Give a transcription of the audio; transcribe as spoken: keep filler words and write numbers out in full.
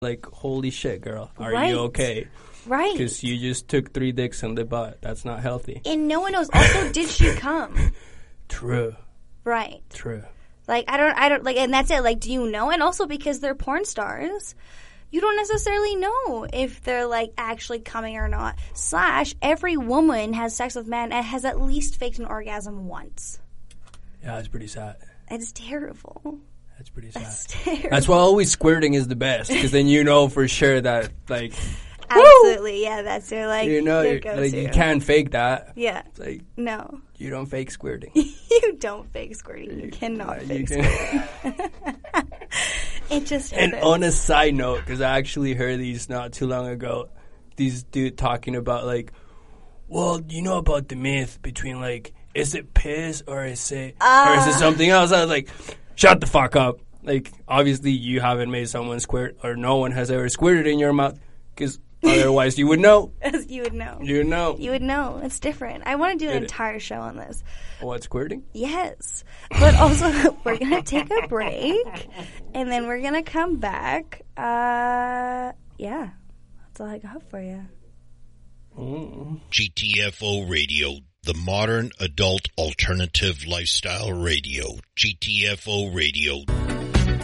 like, holy shit, girl, are right. you okay? Right. Because you just took three dicks in the butt. That's not healthy. And no one knows. Also, did she come? True. Right. True. Like, I don't, I don't, like, and that's it. Like, do you know? And also because they're porn stars, you don't necessarily know if they're, like, actually coming or not. Slash, every woman has sex with men and has at least faked an orgasm once. Yeah, it's pretty sad. It's terrible. That's pretty sad. That's terrible. That's why always squirting is the best, because then you know for sure that, like... Absolutely, woo! Yeah, that's your, like, you know, your go-to. Like, you can't fake that. Yeah. It's like, no. You don't fake squirting. You don't fake squirting. You, you cannot fake you can. squirting. It just happens. And on a side note, because I actually heard these not too long ago, these dude talking about, like, well, you know about the myth between, like, is it piss or is it, uh. or is it something else? I was like, shut the fuck up. Like, obviously you haven't made someone squirt, or no one has ever squirted in your mouth, because... otherwise, you would know. You would know. You would know. You would know. It's different. I want to do an it, entire show on this. What, squirting? Yes. But also, we're going to take a break, and then we're going to come back. Uh, yeah. That's all I got for you. Mm. G T F O Radio, the modern adult alternative lifestyle radio. G T F O Radio.